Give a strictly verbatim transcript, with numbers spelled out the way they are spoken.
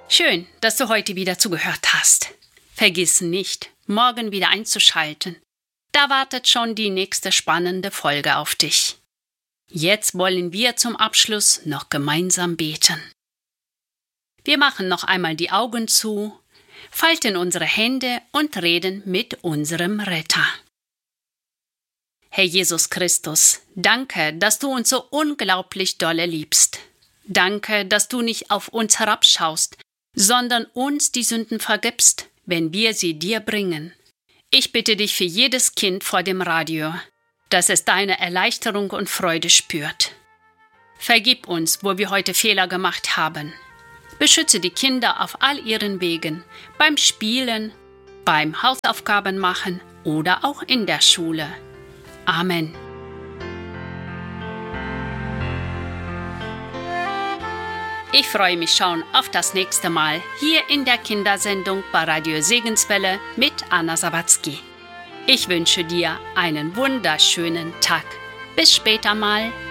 Schön, dass du heute wieder zugehört hast. Vergiss nicht, morgen wieder einzuschalten. Da wartet schon die nächste spannende Folge auf dich. Jetzt wollen wir zum Abschluss noch gemeinsam beten. Wir machen noch einmal die Augen zu, falten unsere Hände und reden mit unserem Retter. Herr Jesus Christus, danke, dass du uns so unglaublich dolle liebst. Danke, dass du nicht auf uns herabschaust, sondern uns die Sünden vergibst, wenn wir sie dir bringen. Ich bitte dich für jedes Kind vor dem Radio, dass es deine Erleichterung und Freude spürt. Vergib uns, wo wir heute Fehler gemacht haben. Beschütze die Kinder auf all ihren Wegen, beim Spielen, beim Hausaufgaben machen oder auch in der Schule. Amen. Ich freue mich schon auf das nächste Mal hier in der Kindersendung bei Radio Segenswelle mit Anna Sawatzki. Ich wünsche dir einen wunderschönen Tag. Bis später mal.